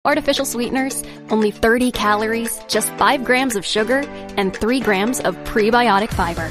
Artificial sweeteners, only 30 calories, just 5 grams of sugar, and 3 grams of prebiotic fiber.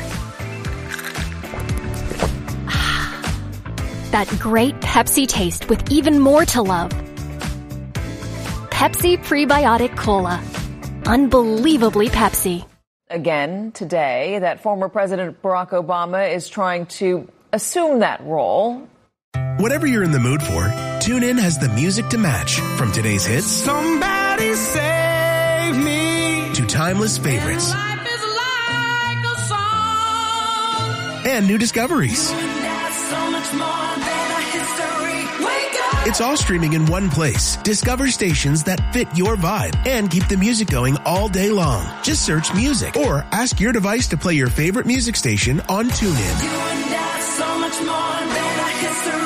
That great Pepsi taste with even more to love. Pepsi Prebiotic Cola. Unbelievably Pepsi. Again today that former President Barack Obama is trying to assume that role. Whatever you're in the mood for, TuneIn has the music to match. From today's hits, Somebody Save Me, to timeless favorites, Life is like a song. and new discoveries. So much more than a history. Wake up. It's all streaming in one place. Discover stations that fit your vibe and keep the music going all day long. Just search music or ask your device to play your favorite music station on TuneIn. You and I, so much more than a history.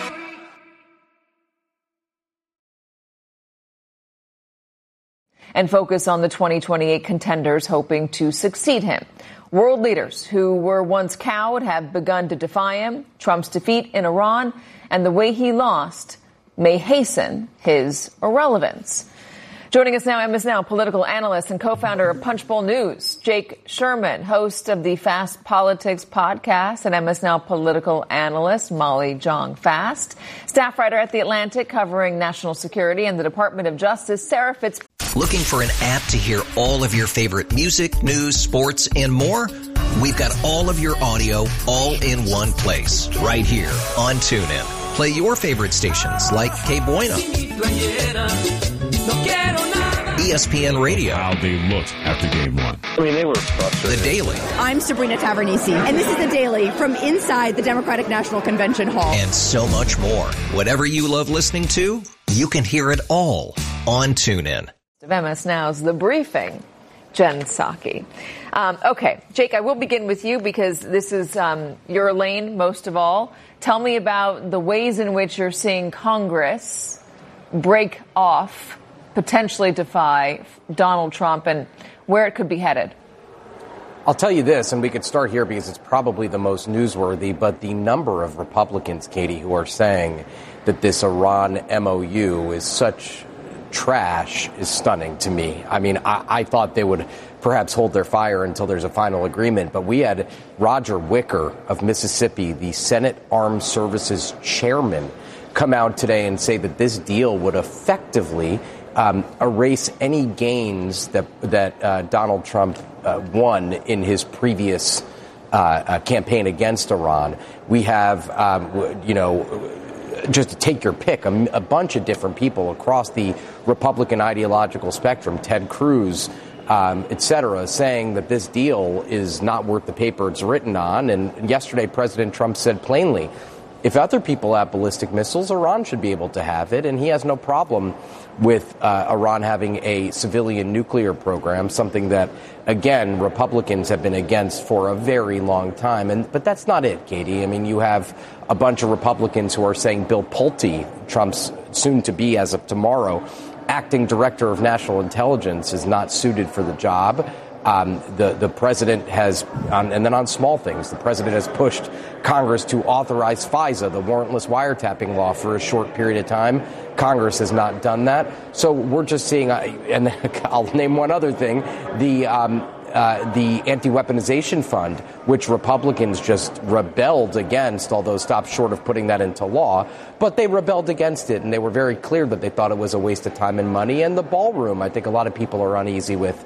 And focus on the 2028 contenders hoping to succeed him. World leaders who were once cowed have begun to defy him. Trump's defeat in Iran and the way he lost may hasten his irrelevance. Joining us now, MS Now political analyst and co-founder of Punchbowl News, Jake Sherman, host of the Fast Politics podcast, and MS Now political analyst, Molly Jong-Fast, staff writer at The Atlantic covering national security and the Department of Justice, Sarah Fitz. Looking for an app to hear all of your favorite music, news, sports, and more? We've got all of your audio all in one place, right here on TuneIn. Play your favorite stations like K Bueno, ESPN Radio. How they looked after game one. I mean, they were frustrated. The Daily. I'm Sabrina Tavernisi, and this is The Daily from inside the Democratic National Convention Hall. And so much more. Whatever you love listening to, you can hear it all on TuneIn. Of MS Now's The Briefing, Jen Psaki. Okay, Jake, I will begin with you because this is your lane most of all. Tell me about the ways in which you're seeing Congress break off, potentially defy Donald Trump, and where it could be headed. I'll tell you this, and we could start here because it's probably the most newsworthy, but the number of Republicans, Katie, who are saying that this Iran MOU is such trash is stunning to me. I mean, I thought they would perhaps hold their fire until there's a final agreement, but we had Roger Wicker of Mississippi, the Senate Armed Services chairman, come out today and say that this deal would effectively erase any gains that Donald Trump won in his previous campaign against Iran. We have, just to take your pick, a bunch of different people across the Republican ideological spectrum, Ted Cruz, et cetera, saying that this deal is not worth the paper it's written on. And yesterday, President Trump said plainly, if other people have ballistic missiles, Iran should be able to have it. And he has no problem with Iran having a civilian nuclear program, something that, again, Republicans have been against for a very long time. But that's not it, Katie. I mean, you have a bunch of Republicans who are saying Bill Pulte, Trump's soon-to-be, as of tomorrow, acting director of national intelligence, is not suited for the job. The president has, and then on small things, the president has pushed Congress to authorize FISA, the warrantless wiretapping law, for a short period of time. Congress has not done that. So we're just seeing, and I'll name one other thing, the anti-weaponization fund, which Republicans just rebelled against, although stopped short of putting that into law. But they rebelled against it, and they were very clear that they thought it was a waste of time and money. And the ballroom, I think a lot of people are uneasy with.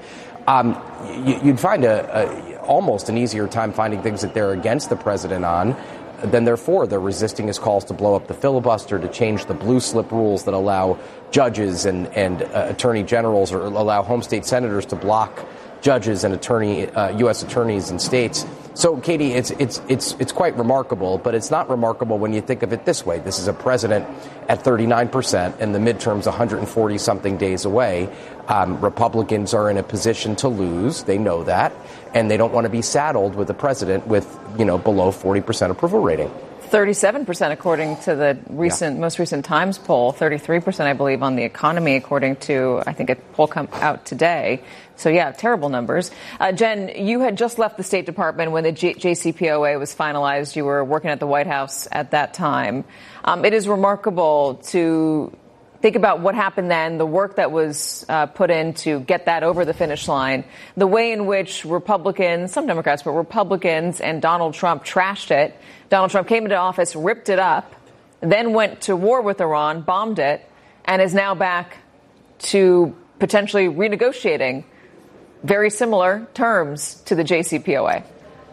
You'd find almost an easier time finding things that they're against the president on than they're for. They're resisting his calls to blow up the filibuster, to change the blue slip rules that allow judges and attorney generals, or allow home state senators to block judges and U.S. attorneys in states. So, Katie, it's quite remarkable, but it's not remarkable when you think of it this way. This is a president at 39%, and the midterms 140-something days away. Republicans are in a position to lose. They know that, and they don't want to be saddled with a president with, below 40% approval rating. 37%, according to the most recent Times poll. 33%, I believe, on the economy, according to, I think, a poll come out today. So, yeah, terrible numbers. Jen, you had just left the State Department when the JCPOA was finalized. You were working at the White House at that time. It is remarkable to think about what happened then, the work that was put in to get that over the finish line, the way in which Republicans, some Democrats, but Republicans and Donald Trump trashed it. Donald Trump came into office, ripped it up, then went to war with Iran, bombed it, and is now back to potentially renegotiating very similar terms to the JCPOA.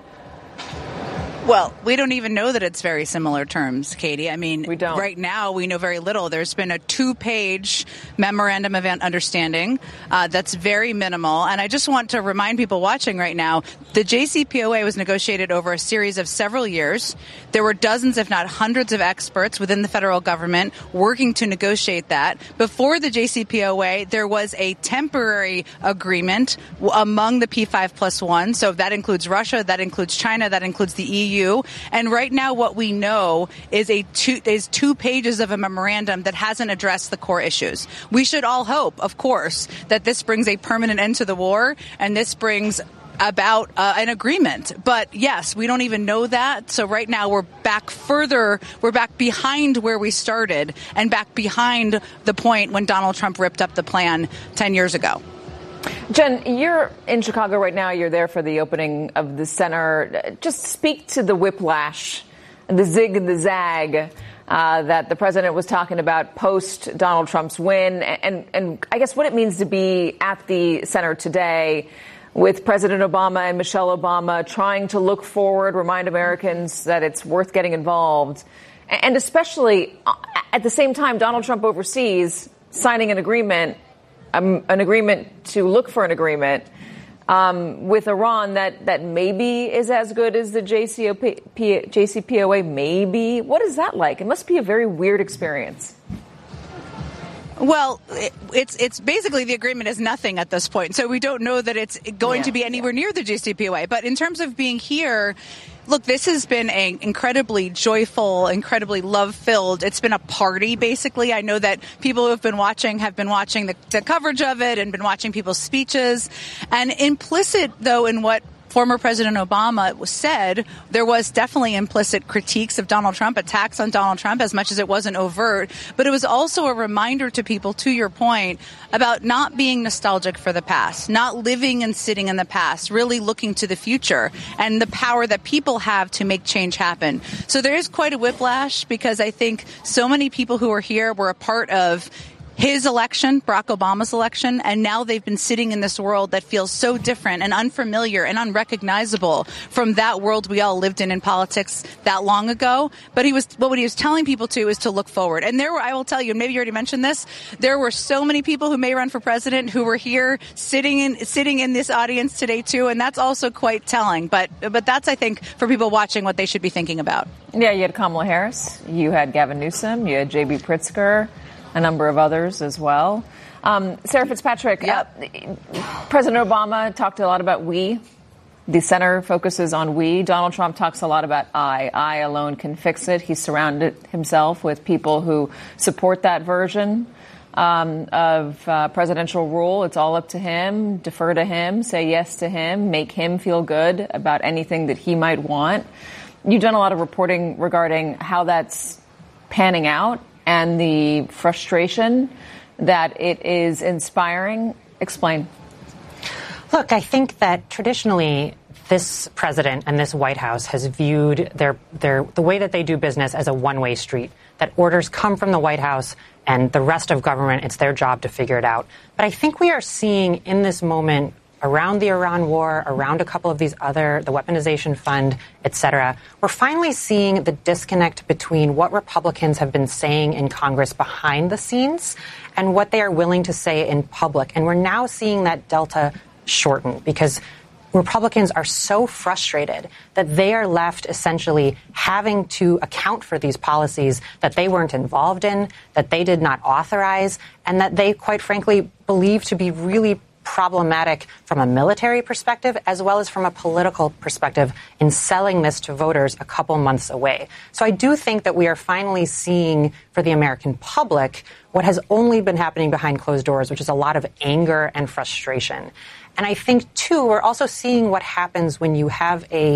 Well, we don't even know that it's very similar terms, Katie. I mean, we don't. Right now, we know very little. There's been a 2-page memorandum of understanding that's very minimal. And I just want to remind people watching right now, the JCPOA was negotiated over a series of several years. There were dozens, if not hundreds, of experts within the federal government working to negotiate that. Before the JCPOA, there was a temporary agreement among the P5+1. So that includes Russia, that includes China, that includes the EU. And right now what we know is 2 pages of a memorandum that hasn't addressed the core issues. We should all hope, of course, that this brings a permanent end to the war and this brings about an agreement. But yes, we don't even know that. So right now we're back behind where we started and back behind the point when Donald Trump ripped up the plan 10 years ago. Jen, you're in Chicago right now. You're there for the opening of the center. Just speak to the whiplash, the zig and the zag that the president was talking about post Donald Trump's win, and I guess what it means to be at the center today with President Obama and Michelle Obama trying to look forward, remind Americans that it's worth getting involved, and especially at the same time, Donald Trump overseas signing an agreement to look for an agreement with Iran that maybe is as good as the JCPOA, maybe. What is that like? It must be a very weird experience. Well, it's basically the agreement is nothing at this point. So we don't know that it's going to be anywhere near the JCPOA. But in terms of being here, look, this has been an incredibly joyful, incredibly love-filled. It's been a party, basically. I know that people who have been watching the coverage of it and been watching people's speeches. And implicit, though, in what former President Obama said, there was definitely implicit critiques of Donald Trump, attacks on Donald Trump, as much as it wasn't overt. But it was also a reminder to people, to your point, about not being nostalgic for the past, not living and sitting in the past, really looking to the future and the power that people have to make change happen. So there is quite a whiplash because I think so many people who are here were a part of his election, Barack Obama's election, and now they've been sitting in this world that feels so different and unfamiliar and unrecognizable from that world we all lived in politics that long ago. But what he was telling people to is to look forward. And I will tell you, and maybe you already mentioned this, there were so many people who may run for president who were here sitting in this audience today too, and that's also quite telling. But that's, I think, for people watching, what they should be thinking about. Yeah, you had Kamala Harris, you had Gavin Newsom, you had J.B. Pritzker, a number of others as well. Sarah Fitzpatrick, President Obama talked a lot about we. The center focuses on we. Donald Trump talks a lot about I. I alone can fix it. He surrounded himself with people who support that version of presidential rule. It's all up to him. Defer to him. Say yes to him. Make him feel good about anything that he might want. You've done a lot of reporting regarding how that's panning out and the frustration that it is inspiring. Explain. Look, I think that traditionally this president and this White House has viewed the way that they do business as a one-way street, that orders come from the White House and the rest of government, it's their job to figure it out. But I think we are seeing in this moment around the Iran war, around a couple of these the weaponization fund, et cetera, we're finally seeing the disconnect between what Republicans have been saying in Congress behind the scenes and what they are willing to say in public. And we're now seeing that delta shorten because Republicans are so frustrated that they are left essentially having to account for these policies that they weren't involved in, that they did not authorize, and that they, quite frankly, believe to be really problematic from a military perspective as well as from a political perspective in selling this to voters a couple months away. So I do think that we are finally seeing for the American public what has only been happening behind closed doors, which is a lot of anger and frustration. And I think, too, we're also seeing what happens when you have a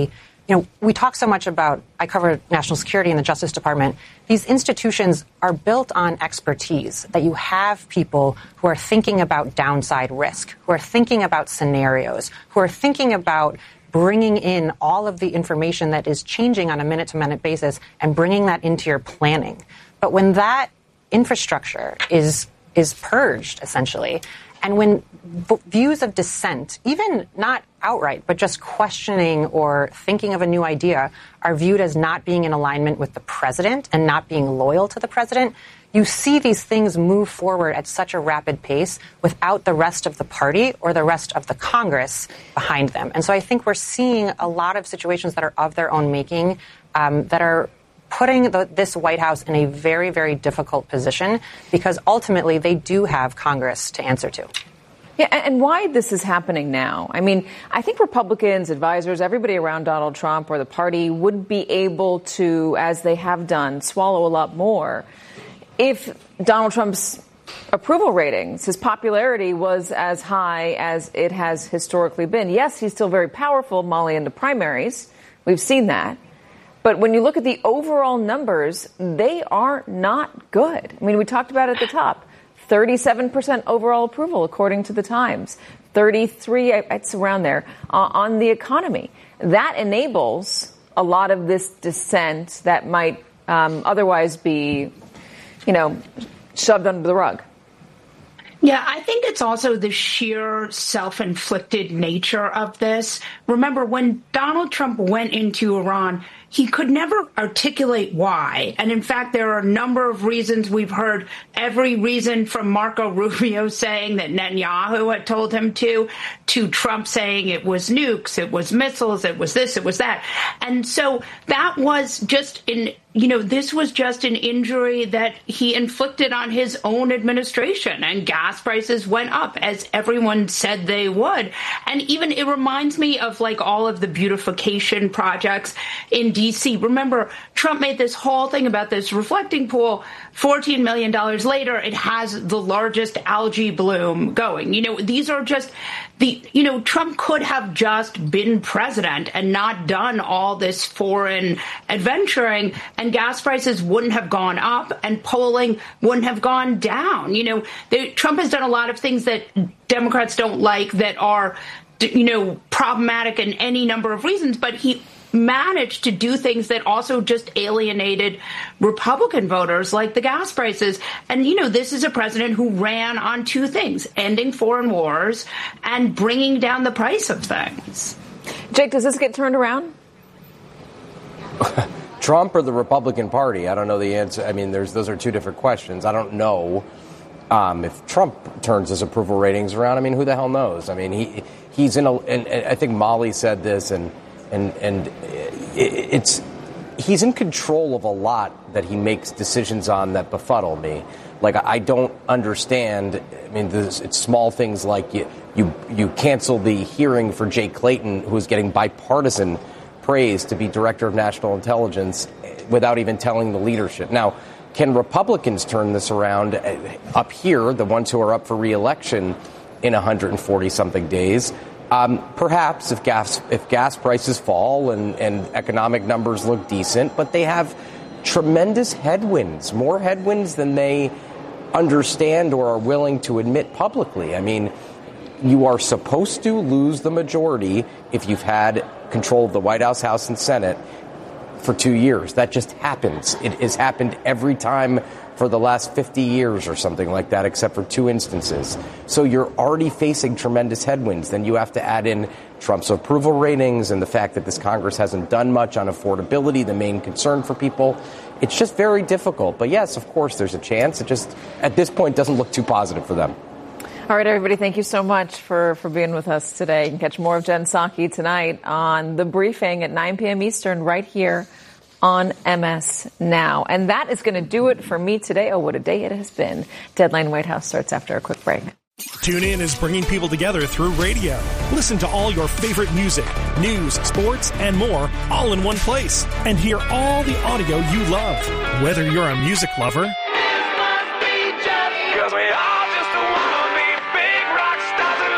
we talk so much about, I cover national security in the Justice Department. These institutions are built on expertise, that you have people who are thinking about downside risk, who are thinking about scenarios, who are thinking about bringing in all of the information that is changing on a minute-to-minute basis and bringing that into your planning. But when that infrastructure is purged, essentially, and when views of dissent, even not outright, but just questioning or thinking of a new idea, are viewed as not being in alignment with the president and not being loyal to the president, you see these things move forward at such a rapid pace without the rest of the party or the rest of the Congress behind them. And so I think we're seeing a lot of situations that are of their own making that are putting this White House in a very, very difficult position because ultimately they do have Congress to answer to. Yeah, and why this is happening now? I mean, I think Republicans, advisors, everybody around Donald Trump or the party would be able to, as they have done, swallow a lot more if Donald Trump's approval ratings, his popularity was as high as it has historically been. Yes, he's still very powerful, Molly, in the primaries. We've seen that. But when you look at the overall numbers, they are not good. I mean, we talked about it at the top. 37% overall approval, according to the Times. 33, it's around there, on the economy. That enables a lot of this dissent that might otherwise be, shoved under the rug. Yeah, I think it's also the sheer self-inflicted nature of this. Remember, when Donald Trump went into Iran, he could never articulate why. And in fact, there are a number of reasons. We've heard every reason from Marco Rubio saying that Netanyahu had told him to Trump saying it was nukes, it was missiles, it was this, it was that. And so that was just this was just an injury that he inflicted on his own administration, and gas prices went up as everyone said they would. And even it reminds me of like all of the beautification projects in D.C. Remember, Trump made this whole thing about this reflecting pool. $14 million later, it has the largest algae bloom going. These are just Trump could have just been president and not done all this foreign adventuring, and gas prices wouldn't have gone up and polling wouldn't have gone down. Trump has done a lot of things that Democrats don't like that are, problematic in any number of reasons, but he managed to do things that also just alienated Republican voters, like the gas prices. And, this is a president who ran on two things, ending foreign wars and bringing down the price of things. Jake, does this get turned around? Trump or the Republican Party? I don't know the answer. I mean, those are two different questions. I don't know if Trump turns his approval ratings around. I mean, who the hell knows? I mean, he's in and I think Molly said this, and he's in control of a lot that he makes decisions on that befuddle me. Like, I don't understand. I mean, it's small things like you cancel the hearing for Jay Clayton, who is getting bipartisan praise to be director of national intelligence, without even telling the leadership. Now, can Republicans turn this around up here, the ones who are up for re-election in 140-something days? Perhaps if gas prices fall and economic numbers look decent, but they have tremendous headwinds, more headwinds than they understand or are willing to admit publicly. I mean, you are supposed to lose the majority if you've had control of the White House, House, and Senate for 2 years. That just happens. It has happened every time for the last 50 years or something like that, except for 2 instances. So you're already facing tremendous headwinds. Then you have to add in Trump's approval ratings and the fact that this Congress hasn't done much on affordability, the main concern for people. It's just very difficult. But yes, of course, there's a chance. It just, at this point, doesn't look too positive for them. All right, everybody, thank you so much for being with us today. You can catch more of Jen Psaki tonight on The Briefing at 9 p.m. Eastern right here on MS Now. And that is going to do it for me today. Oh, what a day it has been. Deadline White House starts after a quick break. TuneIn is bringing people together through radio. Listen to all your favorite music, news, sports, and more all in one place. And hear all the audio you love. Whether you're a music lover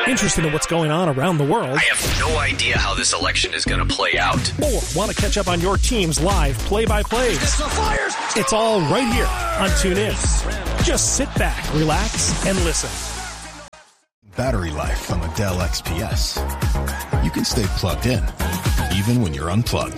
Interested in what's going on around the world? I have no idea how this election is going to play out. Or want to catch up on your team's live play-by-plays? It's all right here on TuneIn. Just sit back, relax, and listen. Battery life on the Dell XPS. You can stay plugged in, even when you're unplugged.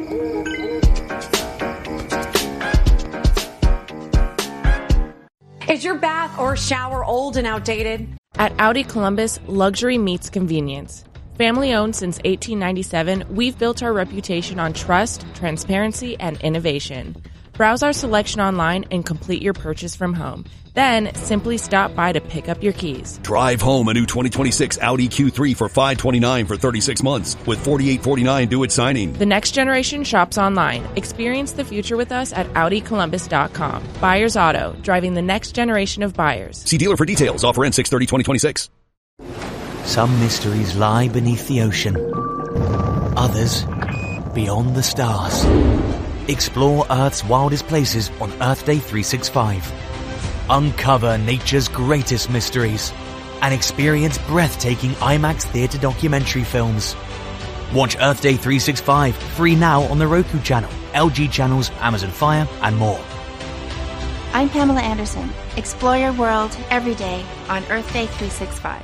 Is your bath or shower old and outdated? At Audi Columbus, luxury meets convenience. Family owned since 1897, we've built our reputation on trust, transparency, and innovation. Browse our selection online and complete your purchase from home. Then, simply stop by to pick up your keys. Drive home a new 2026 Audi Q3 for $529 for 36 months with $4,849 due at signing. The next generation shops online. Experience the future with us at AudiColumbus.com. Buyers Auto, driving the next generation of buyers. See dealer for details. Offer ends 6/30/2026. Some mysteries lie beneath the ocean. Others, beyond the stars. Explore Earth's wildest places on Earth Day 365. Uncover nature's greatest mysteries and experience breathtaking IMAX theater documentary films. Watch Earth Day 365 free now on the Roku channel, LG channels, Amazon Fire, and more. I'm Pamela Anderson. Explore your world every day on Earth Day 365.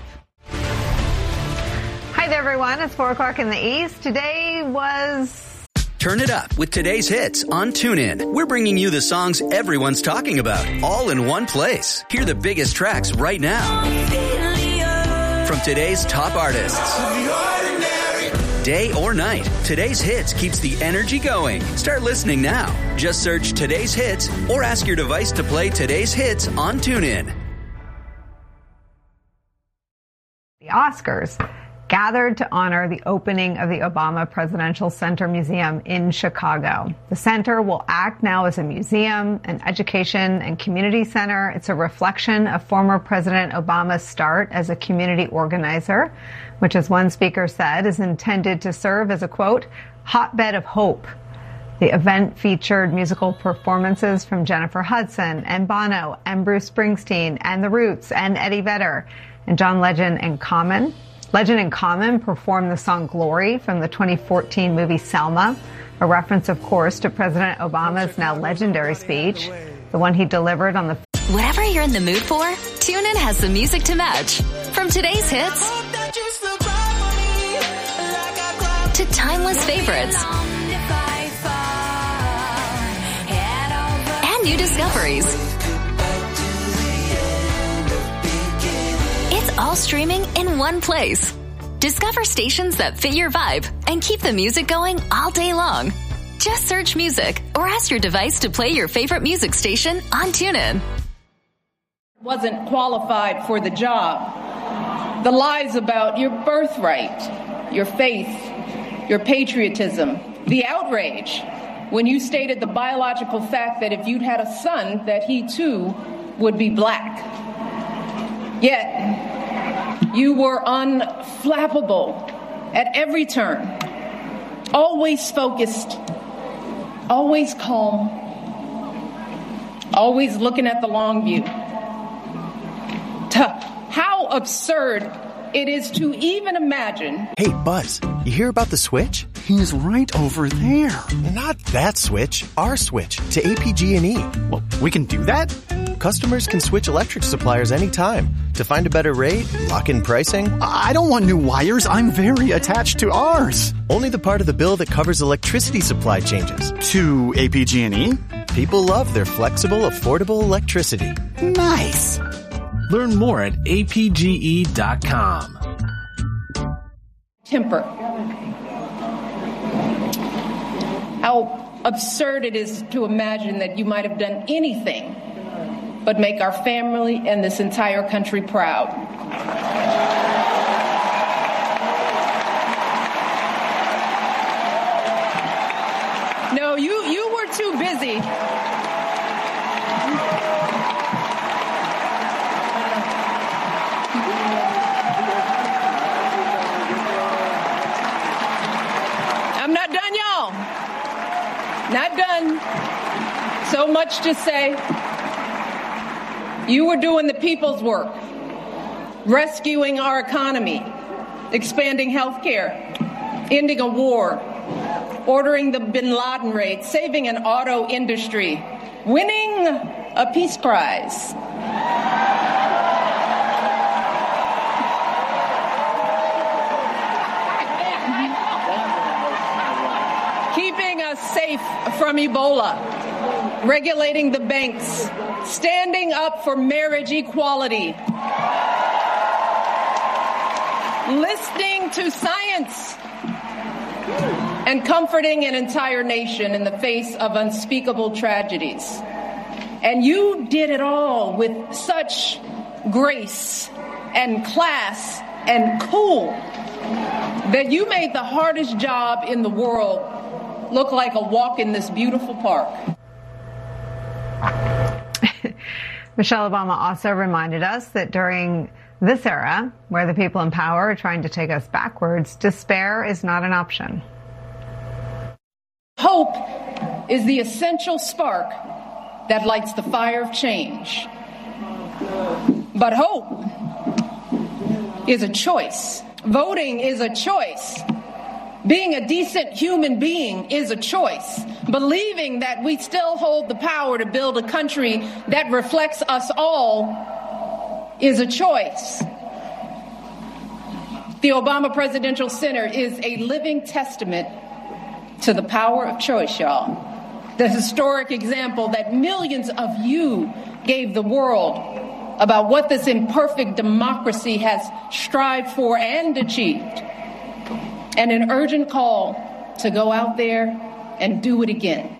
Hi there, everyone. It's 4 o'clock in the East. Today was... Turn it up with today's hits on TuneIn. We're bringing you the songs everyone's talking about, all in one place. Hear the biggest tracks right now from today's top artists. Day or night, today's hits keeps the energy going. Start listening now. Just search today's hits or ask your device to play today's hits on TuneIn. The Oscars gathered to honor the opening of the Obama Presidential Center Museum in Chicago. The center will act now as a museum, an education and community center. It's a reflection of former President Obama's start as a community organizer, which, as one speaker said, is intended to serve as a, quote, hotbed of hope. The event featured musical performances from Jennifer Hudson and Bono and Bruce Springsteen and The Roots and Eddie Vedder and John Legend and Common. Legend and Common performed the song Glory from the 2014 movie Selma, a reference, of course, to President Obama's now legendary speech, the one he delivered on the... Whatever you're in the mood for, TuneIn has the music to match. From today's hits to timeless favorites and new discoveries. It's all streaming in one place. Discover stations that fit your vibe and keep the music going all day long. Just search music or ask your device to play your favorite music station on TuneIn. Wasn't qualified for the job. The lies about your birthright, your faith, your patriotism, the outrage when you stated the biological fact that if you'd had a son, that he too would be black. Yet, you were unflappable at every turn, always focused, always calm, always looking at the long view. How absurd it is to even imagine. Hey, Buzz, you hear about the switch? He's right over there. Not that switch, our switch to APG&E. Well, we can do that? Customers can switch electric suppliers anytime to find a better rate, lock in pricing. I don't want new wires. I'm very attached to ours. Only the part of the bill that covers electricity supply changes. To APG&E? People love their flexible, affordable electricity. Nice. Learn more at apge.com. Temper. How absurd it is to imagine that you might have done anything but make our family and this entire country proud. No, you were too busy. I'm not done, y'all. Not done. So much to say. You were doing the people's work. rescuing our economy, expanding health care, ending a war, ordering the bin Laden raid, saving an auto industry, winning a peace prize. Keeping us safe from Ebola, regulating the banks, standing up for marriage equality, listening to science, and comforting an entire nation in the face of unspeakable tragedies. And you did it all with such grace and class and cool that you made the hardest job in the world look like a walk in this beautiful park. Michelle Obama also reminded us that during this era, where the people in power are trying to take us backwards, despair is not an option. Hope is the essential spark that lights the fire of change. But hope is a choice. Voting is a choice. Being a decent human being is a choice. Believing that we still hold the power to build a country that reflects us all is a choice. The Obama Presidential Center is a living testament to the power of choice, y'all. The historic example that millions of you gave the world about what this imperfect democracy has strived for and achieved. And an urgent call to go out there and do it again.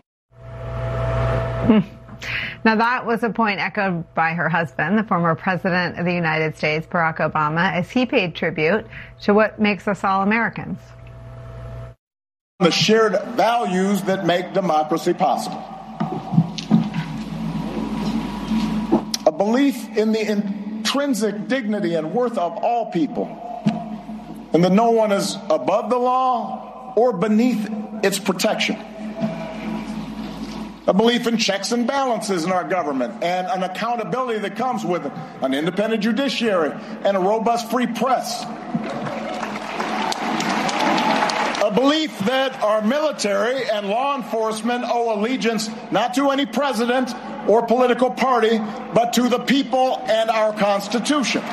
Now, that was a point echoed by her husband, the former president of the United States, Barack Obama, as he paid tribute to what makes us all Americans. The shared values that make democracy possible. A belief in the intrinsic dignity and worth of all people, and that no one is above the law or beneath its protection. A belief in checks and balances in our government and an accountability that comes with it, an independent judiciary and a robust free press. A belief that our military and law enforcement owe allegiance not to any president or political party, but to the people and our Constitution.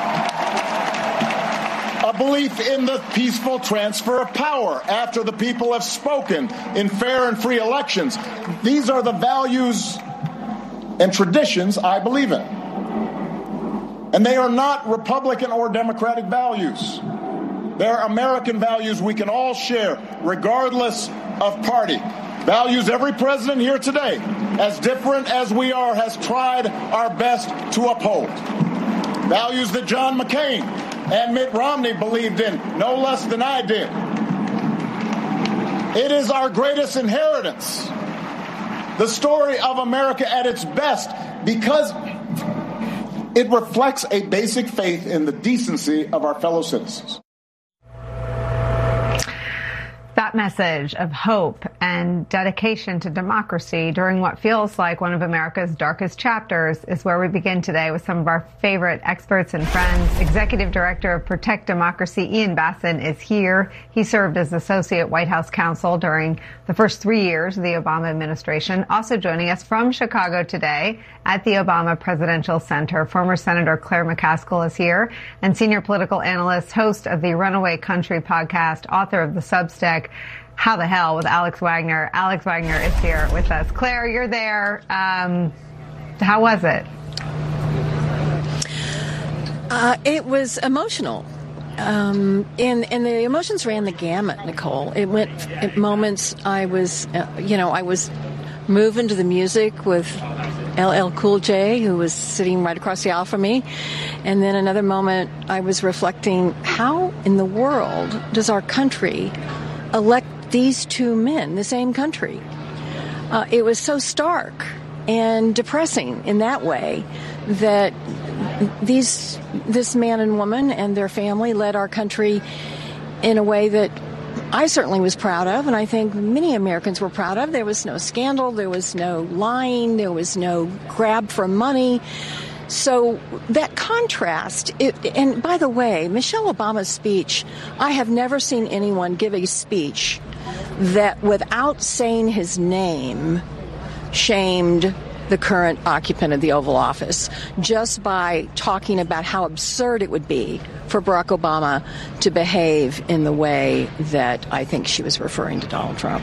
A belief in the peaceful transfer of power after the people have spoken in fair and free elections. These are the values and traditions I believe in. And they are not Republican or Democratic values. They're American values we can all share, regardless of party. Values every president here today, as different as we are, has tried our best to uphold. Values that John McCain and Mitt Romney believed in no less than I did. It is our greatest inheritance, the story of America at its best, because it reflects a basic faith in the decency of our fellow citizens. That message of hope and dedication to democracy during what feels like one of America's darkest chapters is where we begin today with some of our favorite experts and friends. Executive Director of Protect Democracy, Ian Bassin, is here. He served as Associate White House Counsel during the first 3 years of the Obama administration. Also joining us from Chicago today at the Obama Presidential Center, former Senator Claire McCaskill is here, and senior political analyst, host of the Runaway Country podcast, author of the Substack How the Hell with Alex Wagner. Alex Wagner is here with us. Claire, you're there. How was it? It was emotional. And the emotions ran the gamut, Nicole. It went at moments I was moving to the music with LL Cool J, who was sitting right across the aisle from me. And then another moment I was reflecting, how in the world does our country elect these two men, the same country? It was so stark and depressing in that way that this man and woman and their family led our country in a way that I certainly was proud of, and I think many Americans were proud of. There was no scandal, there was no lying, there was no grab for money. So that contrast, and by the way, Michelle Obama's speech, I have never seen anyone give a speech that without saying his name shamed the current occupant of the Oval Office, just by talking about how absurd it would be for Barack Obama to behave in the way that I think she was referring to Donald Trump.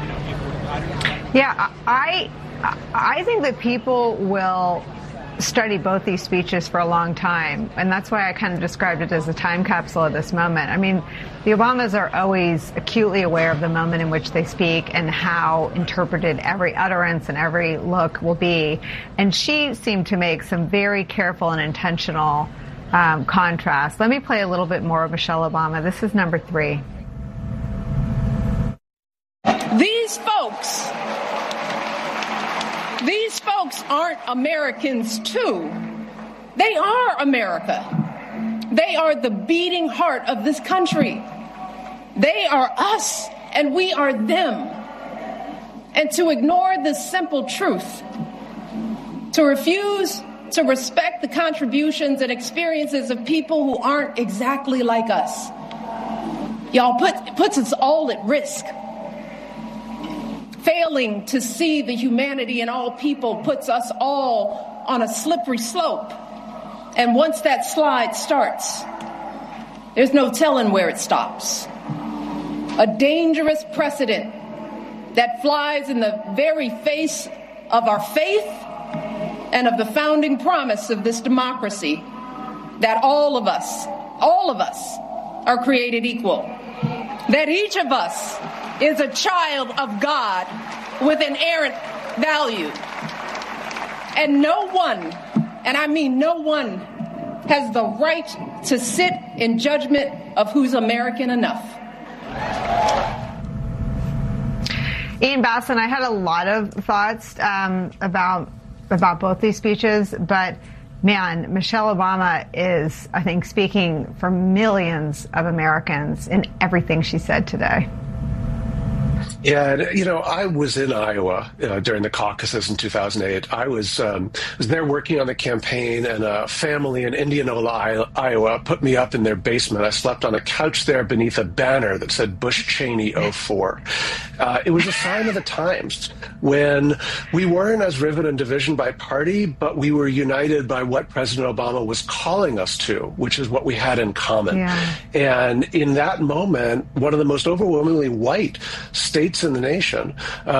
Yeah, I think that people will study both these speeches for a long time, and that's why I kind of described it as a time capsule of this moment. I mean, the Obamas are always acutely aware of the moment in which they speak and how interpreted every utterance and every look will be. And she seemed to make some very careful and intentional contrast. Let me play a little bit more of Michelle Obama. This is number 3. These folks aren't Americans too. They are America. They are the beating heart of this country. They are us and we are them. And to ignore this simple truth, to refuse to respect the contributions and experiences of people who aren't exactly like us, y'all, puts us all at risk. Failing to see the humanity in all people puts us all on a slippery slope. And once that slide starts, there's no telling where it stops. A dangerous precedent that flies in the very face of our faith and of the founding promise of this democracy, that all of us are created equal, that each of us is a child of God with inerrant value. And no one, and I mean no one, has the right to sit in judgment of who's American enough. Ian Bassan, I had a lot of thoughts about both these speeches, but man, Michelle Obama is, I think, speaking for millions of Americans in everything she said today. Yeah, you know, I was in Iowa during the caucuses in 2008. I was there working on the campaign, and a family in Indianola, Iowa, put me up in their basement. I slept on a couch there beneath a banner that said Bush Cheney 04. It was a sign of the times when we weren't as riven and division by party, but we were united by what President Obama was calling us to, which is what we had in common. Yeah. And in that moment, one of the most overwhelmingly white states in the nation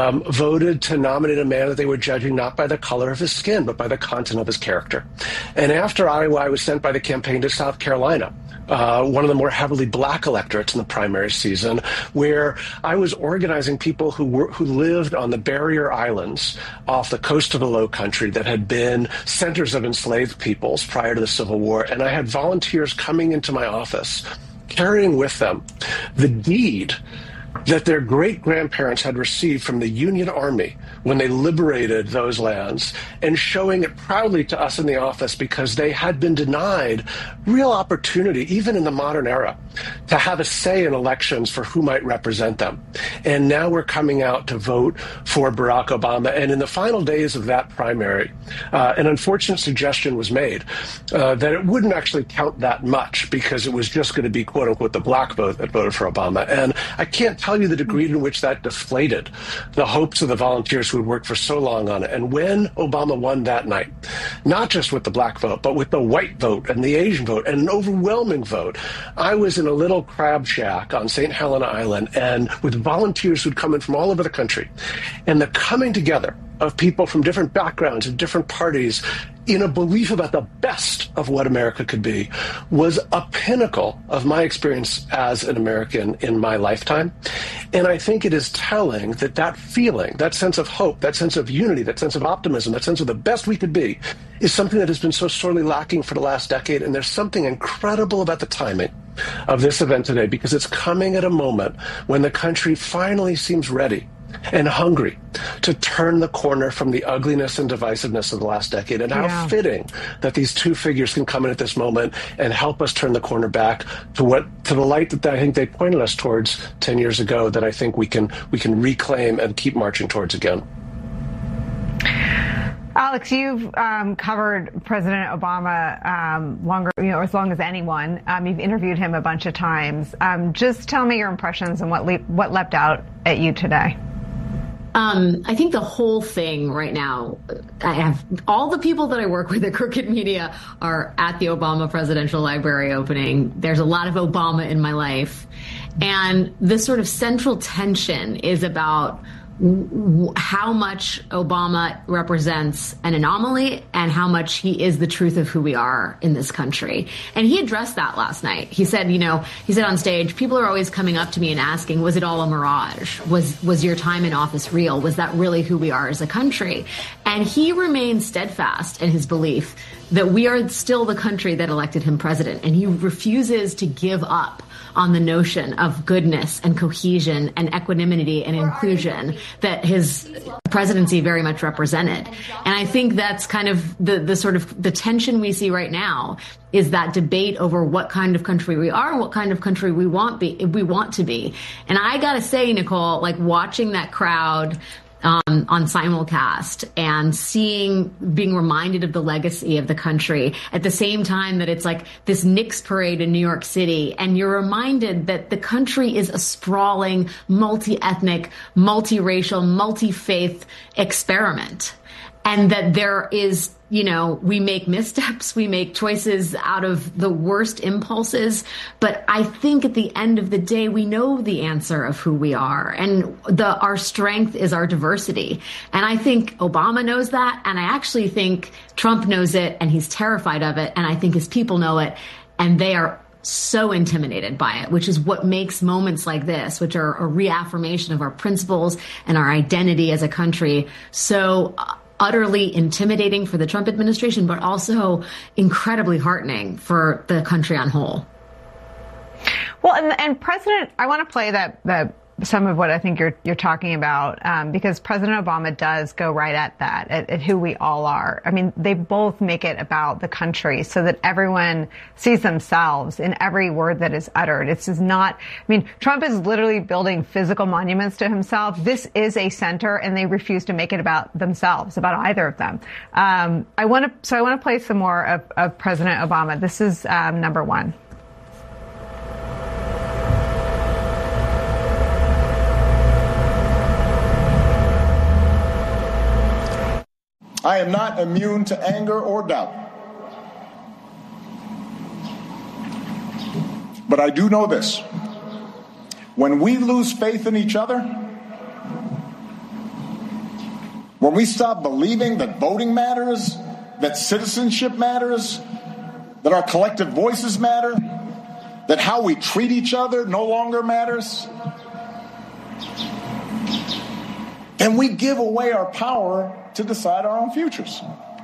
voted to nominate a man that they were judging not by the color of his skin, but by the content of his character. And after Iowa, I was sent by the campaign to South Carolina, one of the more heavily black electorates in the primary season, where I was organizing people who lived on the barrier islands off the coast of the Low Country that had been centers of enslaved peoples prior to the Civil War. And I had volunteers coming into my office, carrying with them the deed that their great-grandparents had received from the Union Army when they liberated those lands, and showing it proudly to us in the office because they had been denied real opportunity, even in the modern era, to have a say in elections for who might represent them. And now we're coming out to vote for Barack Obama. And in the final days of that primary, an unfortunate suggestion was made that it wouldn't actually count that much because it was just going to be, quote unquote, the black vote that voted for Obama. And I can't tell you the degree in which that deflated the hopes of the volunteers who had worked for so long on it. And when Obama won that night, not just with the black vote, but with the white vote and the Asian vote and an overwhelming vote, I was in a little crab shack on St. Helena Island and with volunteers who'd come in from all over the country. And the coming together of people from different backgrounds and different parties in a belief about the best of what America could be was a pinnacle of my experience as an American in my lifetime. And I think it is telling that that feeling, that sense of hope, that sense of unity, that sense of optimism, that sense of the best we could be is something that has been so sorely lacking for the last decade. And there's something incredible about the timing of this event today, because it's coming at a moment when the country finally seems ready and hungry to turn the corner from the ugliness and divisiveness of the last decade. And how fitting that these two figures can come in at this moment and help us turn the corner back to the light that I think they pointed us towards 10 years ago, that I think we can reclaim and keep marching towards again. Alex, you've covered President Obama longer, as long as anyone. You've interviewed him a bunch of times. Just tell me your impressions and what leapt out at you today. I think the whole thing right now, I have all the people that I work with at Crooked Media are at the Obama Presidential Library opening. There's a lot of Obama in my life. And this sort of central tension is about how much Obama represents an anomaly and how much he is the truth of who we are in this country. And he addressed that last night. He said, he said on stage, people are always coming up to me and asking, was it all a mirage? Was your time in office real? Was that really who we are as a country? And he remains steadfast in his belief that we are still the country that elected him president. And he refuses to give up on the notion of goodness and cohesion and equanimity and inclusion that his presidency very much represented. And I think that's kind of the sort of the tension we see right now is that debate over what kind of country we are and what kind of country we want to be. And I gotta say, Nicole, like watching that crowd on simulcast and being reminded of the legacy of the country at the same time that it's like this Knicks parade in New York City. And you're reminded that the country is a sprawling, multi-ethnic, multiracial, multi-faith experiment. And that there is, we make missteps, we make choices out of the worst impulses. But I think at the end of the day, we know the answer of who we are. And our strength is our diversity. And I think Obama knows that. And I actually think Trump knows it and he's terrified of it. And I think his people know it. And they are so intimidated by it, which is what makes moments like this, which are a reaffirmation of our principles and our identity as a country, so utterly intimidating for the Trump administration, but also incredibly heartening for the country on whole. Well, and President, I want to play that some of what I think you're talking about, because President Obama does go right at that, at who we all are. I mean, they both make it about the country so that everyone sees themselves in every word that is uttered. It's just not, Trump is literally building physical monuments to himself. This is a center, and they refuse to make it about themselves, about either of them. I want to play some more of President Obama. This is number one. I am not immune to anger or doubt. But I do know this. When we lose faith in each other, when we stop believing that voting matters, that citizenship matters, that our collective voices matter, that how we treat each other no longer matters, then we give away our power to decide our own futures.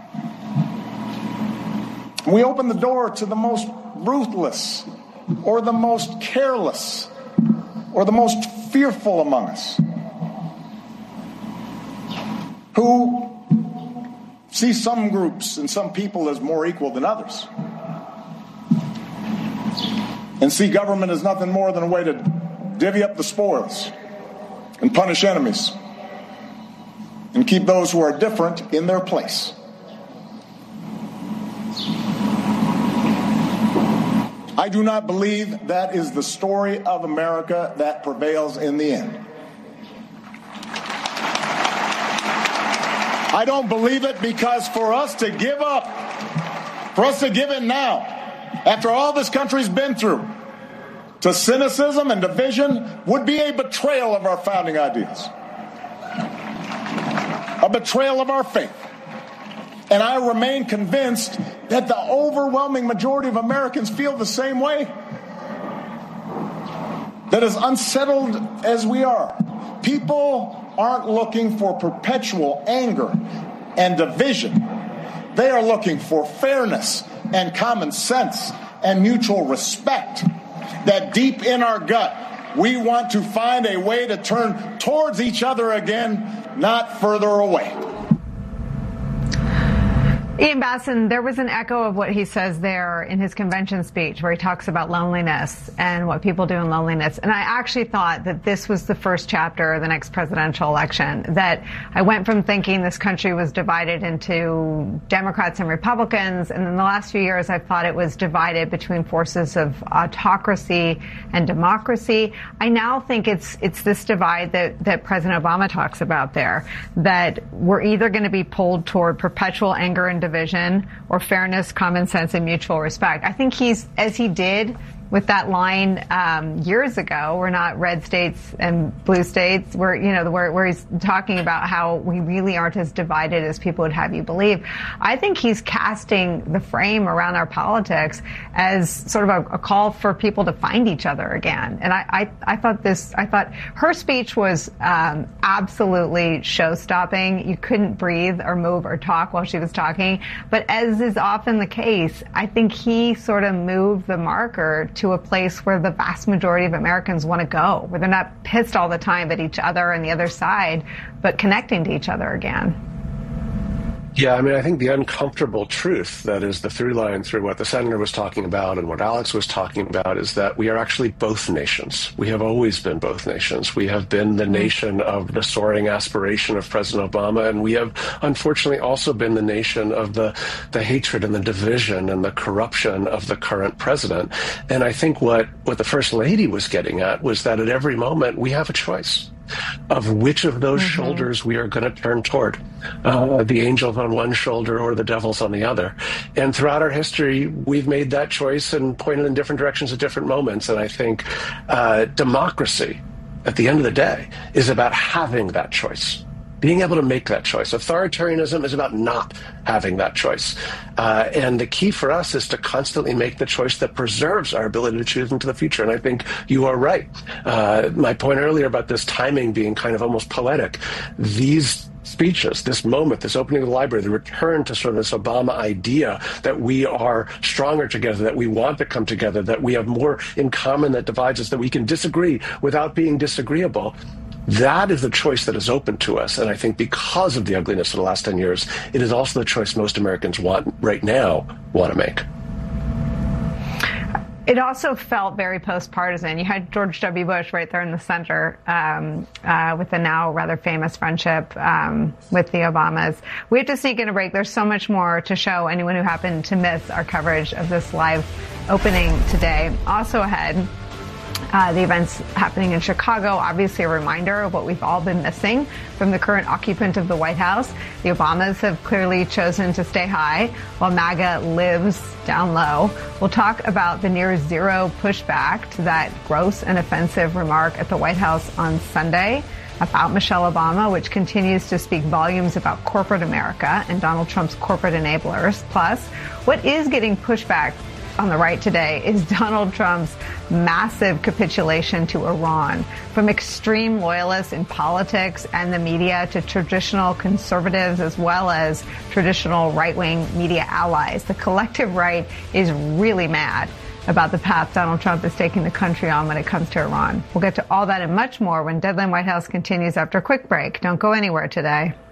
We open the door to the most ruthless or the most careless or the most fearful among us, who see some groups and some people as more equal than others, and see government as nothing more than a way to divvy up the spoils and punish enemies and keep those who are different in their place. I do not believe that is the story of America that prevails in the end. I don't believe it because for us to give up, for us to give in now, after all this country's been through, to cynicism and division would be a betrayal of our founding ideals. A betrayal of our faith. And I remain convinced that the overwhelming majority of Americans feel the same way. That as unsettled as we are, people aren't looking for perpetual anger and division. They are looking for fairness and common sense and mutual respect. That deep in our gut, we want to find a way to turn towards each other again, not further away. Ian Bassin, there was an echo of what he says there in his convention speech where he talks about loneliness and what people do in loneliness. And I actually thought that this was the first chapter of the next presidential election, that I went from thinking this country was divided into Democrats and Republicans, and in the last few years I thought it was divided between forces of autocracy and democracy. I now think it's this divide that President Obama talks about there, that we're either going to be pulled toward perpetual anger and division or fairness, common sense, and mutual respect. I think he's, as he did with that line years ago, we're not red states and blue states, where he's talking about how we really aren't as divided as people would have you believe. I think he's casting the frame around our politics as sort of a call for people to find each other again. And I thought her speech was absolutely show-stopping. You couldn't breathe or move or talk while she was talking. But as is often the case, I think he sort of moved the marker to a place where the vast majority of Americans want to go, where they're not pissed all the time at each other and the other side, but connecting to each other again. Yeah, I mean, I think the uncomfortable truth that is the through line through what the senator was talking about and what Alex was talking about is that we are actually both nations. We have always been both nations. We have been the nation of the soaring aspiration of President Obama, and we have unfortunately also been the nation of the hatred and the division and the corruption of the current president. And I think what the First Lady was getting at was that at every moment we have a choice of which of those shoulders we are going to turn toward, the angels on one shoulder or the devils on the other. And throughout our history, we've made that choice and pointed in different directions at different moments. And I think democracy, at the end of the day, is about having that choice, being able to make that choice. Authoritarianism is about not having that choice. And the key for us is to constantly make the choice that preserves our ability to choose into the future. And I think you are right. My point earlier about this timing being kind of almost poetic, these speeches, this moment, this opening of the library, the return to sort of this Obama idea that we are stronger together, that we want to come together, that we have more in common that divides us, that we can disagree without being disagreeable. That is the choice that is open to us. And I think because of the ugliness of the last 10 years, it is also the choice most Americans want to make. It also felt very post-partisan. You had George W. Bush right there in the center with the now rather famous friendship with the Obamas. We have to sneak in a break. There's so much more to show anyone who happened to miss our coverage of this live opening today. Also ahead, the events happening in Chicago, obviously a reminder of what we've all been missing from the current occupant of the White House. The Obamas have clearly chosen to stay high while MAGA lives down low. We'll talk about the near zero pushback to that gross and offensive remark at the White House on Sunday about Michelle Obama, which continues to speak volumes about corporate America and Donald Trump's corporate enablers. Plus, what is getting pushback on the right today is Donald Trump's massive capitulation to Iran, from extreme loyalists in politics and the media to traditional conservatives as well as traditional right-wing media allies. The collective right is really mad about the path Donald Trump is taking the country on when it comes to Iran. We'll get to all that and much more when Deadline White House continues after a quick break. Don't go anywhere today.